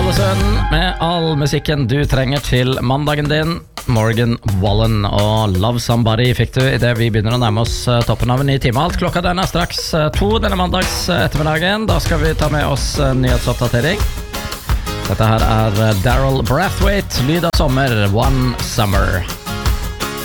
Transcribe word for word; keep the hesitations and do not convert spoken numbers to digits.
Ålesund med all musikken du trenger til mandagen din. Morgan Wallen og Love Somebody fikk du i det vi begynner å nærme oss toppen av en ny time. Alt klokka den er straks to denne mandags ettermiddagen. Da skal vi ta med oss nyhetsoppdatering. Dette her er Daryl Brathwaite, lyd av sommer, One Summer.